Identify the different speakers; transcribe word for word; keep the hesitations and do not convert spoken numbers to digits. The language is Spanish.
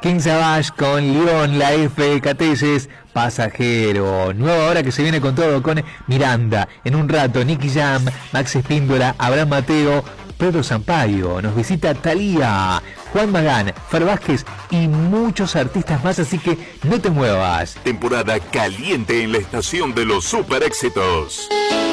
Speaker 1: King Savage con León, la F, Cateses, Pasajero. Nueva hora que se viene con todo, con Miranda. En un rato, Nicky Jam, Max Espíndola, Abraham Mateo, Pedro Sampaio. Nos visita Thalía, Juan Magán, Fer Vázquez y muchos artistas más, así que no te muevas.
Speaker 2: Temporada caliente en la estación de los super éxitos.